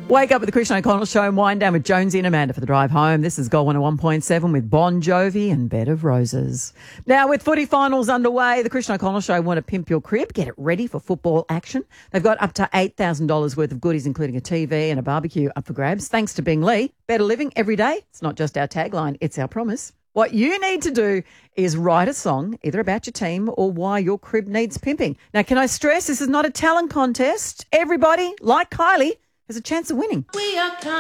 Wake up with the Christian O'Connell Show and wind down with Jonesy and Amanda for the drive home. This is Gold 101.7 with Bon Jovi and Bed of Roses. Now, with footy finals underway, the Christian O'Connell Show want to pimp your crib, get it ready for football action. They've got up to $8,000 worth of goodies, including a TV and a barbecue up for grabs. Thanks to Bing Lee. Better living every day. It's not just our tagline, it's our promise. What you need to do is write a song, either about your team or why your crib needs pimping. Now, can I stress, this is not a talent contest. Everybody, like Kylie, has a chance of winning.